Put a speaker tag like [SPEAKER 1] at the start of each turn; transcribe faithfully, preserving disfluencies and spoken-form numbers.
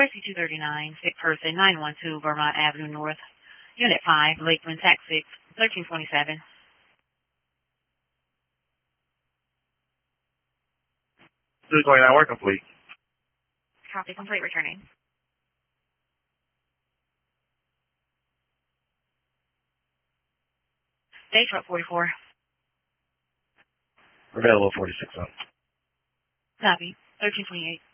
[SPEAKER 1] Gracie two thirty-nine, sick person, nine one two Vermont Avenue North, Unit five, Lakeland, Tax six, thirteen twenty-seven.
[SPEAKER 2] two twenty-nine, work complete.
[SPEAKER 1] Copy complete, returning. Day truck forty-four.
[SPEAKER 2] Available forty-six on.
[SPEAKER 1] Copy, thirteen twenty-eight.